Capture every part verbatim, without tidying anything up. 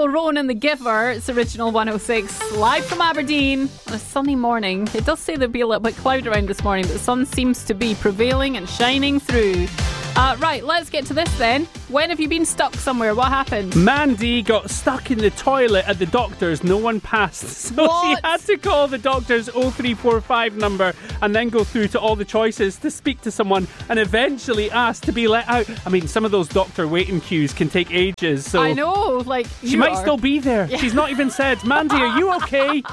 Simple Roan and The Giver. It's Original one oh six, live from Aberdeen on a sunny morning. It does say there'll be a little bit cloud around this morning, but the sun seems to be prevailing and shining through. Uh, right, let's get to this then. When have you been stuck somewhere? What happened? Mandy got stuck in the toilet at the doctor's. No one passed. So What? she had to call the doctor's oh three four five number and then go through to all the choices to speak to someone and eventually ask to be let out. I mean, some of those doctor waiting queues can take ages. So I know, like, she you might are. still be there. Yeah. She's not even said, Mandy, are you okay?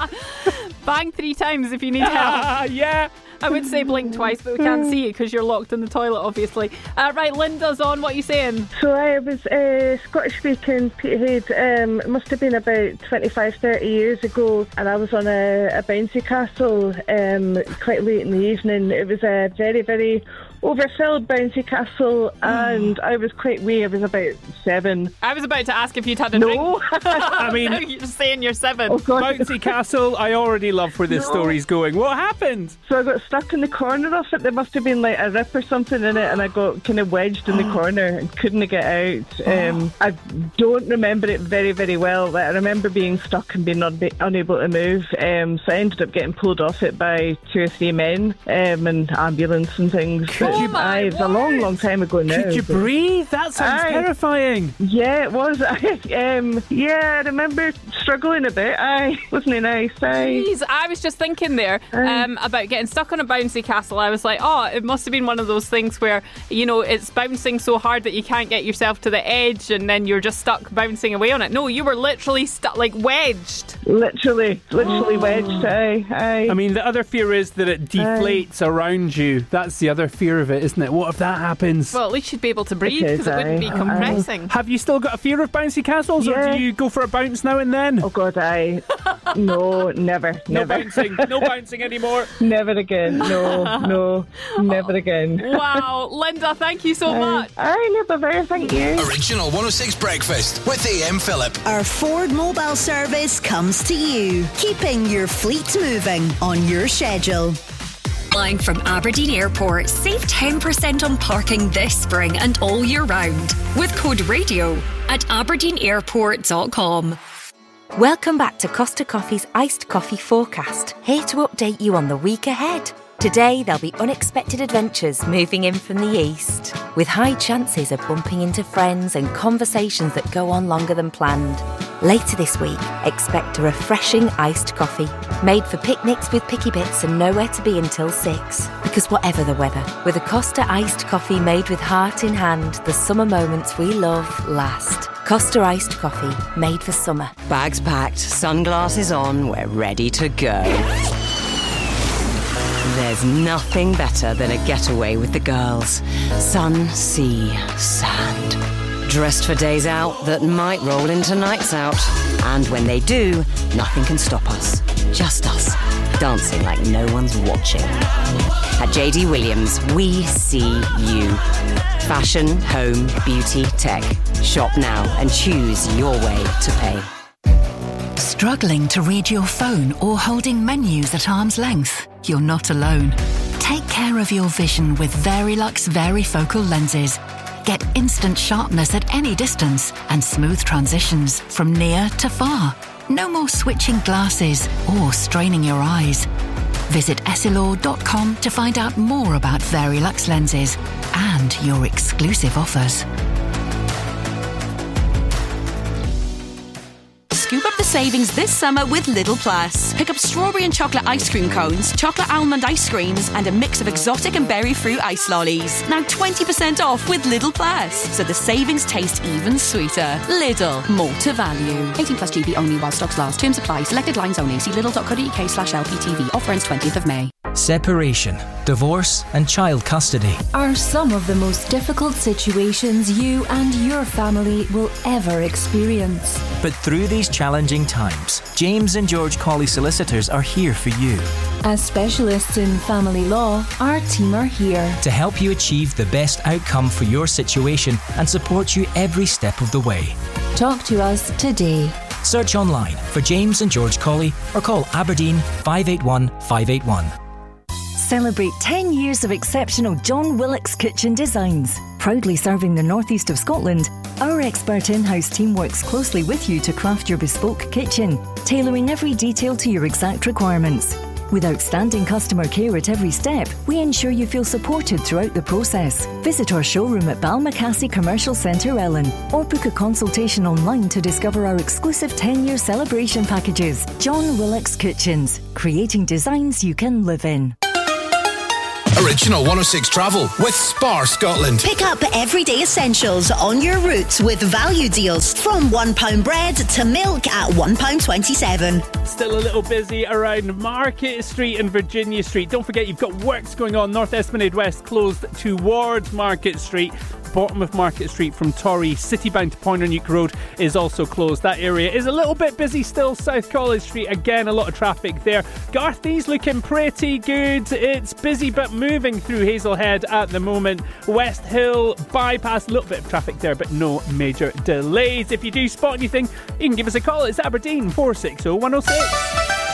Bang three times if you need help. Yeah. I would say blink twice, but we can't see you because you're locked in the toilet, obviously. Uh, right, Linda's on. What are you saying? So I was uh, Scottish speaking, Peterhead. Um, it must have been about twenty-five, thirty years ago, and I was on a, a bouncy castle um, quite late in the evening. It was a very, very overfilled bouncy castle, and I was quite wee. I was about seven. I was about to ask if you'd had a No. drink. I mean, Now you're saying you're seven. Oh, God. Bouncy Castle, I already love where this No. story's going. What happened? So I got stuck in the corner of it. There must have been like a rip or something in it, and I got kind of wedged in the corner and couldn't get out. Um, I don't remember it very, very well. Like, I remember being stuck and being unbe- unable to move. Um, so I ended up getting pulled off it by two or three men um, and ambulance and things. Could But, you- aye, it was a long, long time ago now. Could you but- breathe? That sounds Aye. terrifying. Yeah, it was. um, yeah, I remember struggling a bit. Aye, wasn't it nice? Aye. Jeez, I was just thinking there um, about getting stuck on a bouncy castle. I was like, oh, it must have been one of those things where, you know, it's bouncing so hard that you can't get yourself to the edge and then you're just stuck bouncing away on it. No, you were literally stuck, like wedged. Literally, literally wedged. Aye, aye. I mean, the other fear is that it deflates around you. That's the other fear of it, isn't it? What if that happens? Well, at least you'd be able to breathe It is, because it wouldn't be aye. compressing. Have you still got a fear of bouncy castles, or Yeah. do you go for a bounce now and then? Oh God, I no, never, no never, bouncing, no bouncing anymore. never again. No, no, never again. Wow, Linda, thank you so much. I never very thank you. Original one oh six Breakfast with A M Phillip. Our Ford mobile service comes to you, keeping your fleet moving on your schedule. Flying from Aberdeen Airport, save ten percent on parking this spring and all year round with code RADIO at aberdeen airport dot com. Welcome back to Costa Coffee's Iced Coffee Forecast, here to update you on the week ahead. Today, there'll be unexpected adventures moving in from the east, with high chances of bumping into friends and conversations that go on longer than planned. Later this week, expect a refreshing iced coffee, made for picnics with picky bits and nowhere to be until six. Because whatever the weather, with a Costa iced coffee made with heart in hand, the summer moments we love last. Costa iced coffee, made for summer. Bags packed, sunglasses on, we're ready to go. There's nothing better than a getaway with the girls. Sun, sea, sand. Dressed for days out that might roll into nights out. And when they do, nothing can stop us. Just us, dancing like no one's watching. At J D Williams, we see you. Fashion, home, beauty, tech. Shop now and choose your way to pay. Struggling to read your phone or holding menus at arm's length? You're not alone. Take care of your vision with Verilux Varifocal lenses. Get instant sharpness at any distance and smooth transitions from near to far. No more switching glasses or straining your eyes. Visit essilor dot com to find out more about Verilux lenses and your exclusive offers. Scoop up the savings this summer with Lidl Plus. Pick up strawberry and chocolate ice cream cones, chocolate almond ice creams, and a mix of exotic and berry fruit ice lollies. Now twenty percent off with Lidl Plus, so the savings taste even sweeter. Lidl, more to value. eighteen plus G B only while stocks last. Terms apply. Selected lines only. See lidl dot co dot uk slash L P T V. Offer ends twentieth of May. Separation, divorce, and child custody are some of the most difficult situations you and your family will ever experience. But through these challenging times, James and George Colley Solicitors are here for you. As specialists in family law, our team are here to help you achieve the best outcome for your situation and support you every step of the way. Talk to us today. Search online for James and George Colley or call Aberdeen five eight one five eight one. Celebrate ten years of exceptional John Willock's kitchen designs. Proudly serving the northeast of Scotland, Our expert in-house team works closely with you to craft your bespoke kitchen, tailoring every detail to your exact requirements. With outstanding customer care at every step, we ensure you feel supported throughout the process. Visit our showroom at Balmacassey Commercial Centre, Ellen, or book a consultation online to discover our exclusive ten-year celebration packages. John Willock's Kitchens, creating designs you can live in. Original one oh six Travel with Spar Scotland. Pick up everyday essentials on your route with value deals from one pound bread to milk at one pound twenty-seven. Still a little busy around Market Street and Virginia Street. Don't forget you've got works going on. North Esplanade West closed towards Market Street. Bottom of Market Street from Torrey, Citybound to Pointernuke Road is also closed. That area is a little bit busy still. South College Street, again, a lot of traffic there. Garthy's looking pretty good. It's busy but moving through Hazelhead at the moment. West Hill bypass, a little bit of traffic there, but no major delays. If you do spot anything, you can give us a call. It's Aberdeen four six zero one oh six.